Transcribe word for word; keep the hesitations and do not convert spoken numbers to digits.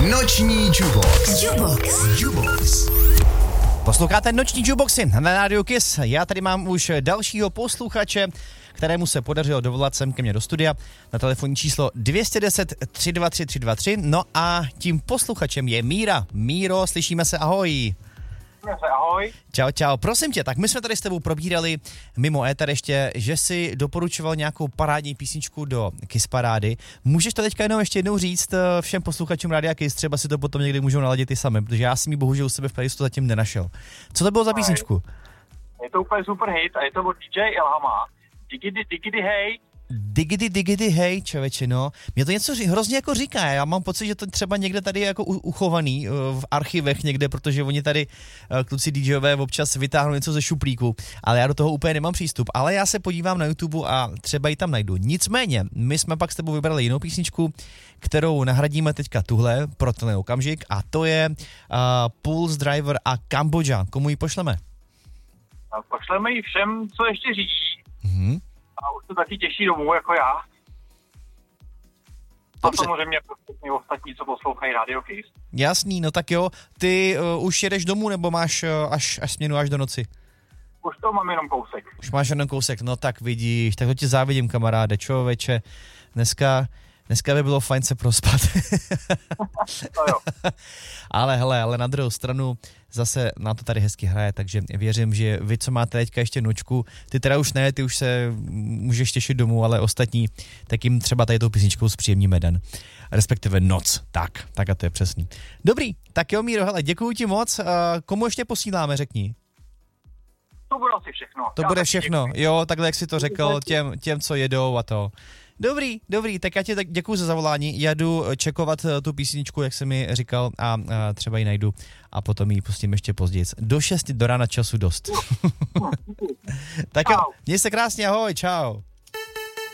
Noční Jukebox. Jukebox. Jukebox. Posloucháte Noční Jukeboxy na rádiu Kiss. Já tady mám už dalšího posluchače, kterému se podařilo dovolat sem ke mně do studia na telefonní číslo dvě deset tři dva tři tři dva tři. No a tím posluchačem je Míra. Míro, slyšíme se, ahoj. Ahoj. Čau, čau. Prosím tě, tak my jsme tady s tebou probírali mimo éter ještě, že si doporučoval nějakou parádní písničku do Kiss parády. Můžeš to teďka jenom ještě jednou říct všem posluchačům Rádia Kiss, třeba si to potom někdy můžou naladit i sami, protože já jsem ji bohužel u sebe v playlistu zatím nenašel. Co to bylo za písničku? Je to úplně super hit a je to od D J Ilhama. Digidi, digidi, hej. Digidi, digidi, hej, člověče, no. Mě to něco hrozně jako říká, já mám pocit, že to třeba někde tady je jako uchovaný v archivech někde, protože oni tady kluci DJové občas vytáhnou něco ze šuplíku, ale já do toho úplně nemám přístup, ale já se podívám na YouTube a třeba ji tam najdu. Nicméně, my jsme pak s tebou vybrali jinou písničku, kterou nahradíme teďka tuhle pro ten okamžik a to je uh, Pulse Driver a Kambodža. Komu ji pošleme? Pošleme ji všem, co ještě řídí. Mhm. A už se taky těší domů, jako já. Dobře. A samozřejmě ostatní, ostatní, co poslouchají Radio Kiss. Jasný, no tak jo. Ty uh, už jedeš domů, nebo máš uh, až, až směnu až do noci? Už to mám jenom kousek. Už máš jenom kousek, no tak vidíš, tak to ti závidím, kamaráde, člověče. Dneska, dneska by bylo fajn se prospat. No jo. Ale hele, ale na druhou stranu zase nám to tady hezky hraje, takže věřím, že vy, co máte teďka ještě nučku, ty teda už ne, ty už se můžeš těšit domů, ale ostatní, tak jim třeba tady tou písničkou zpříjemníme den, respektive noc, tak, tak a to je přesný. Dobrý, tak jo, Míro, hele, děkuju ti moc, komu ještě posíláme, řekni. To bude asi všechno. To já bude všechno, děkuji. Jo, takhle jak jsi to řekl, těm, těm, co jedou a to. Dobrý, dobrý, tak já ti tak děkuju za zavolání, já jdu čekovat tu písničku, jak jsem mi říkal, a, a třeba ji najdu a potom ji pustím ještě později. Do šesti do rána času dost. Tak jo, měj se krásně, ahoj, čau.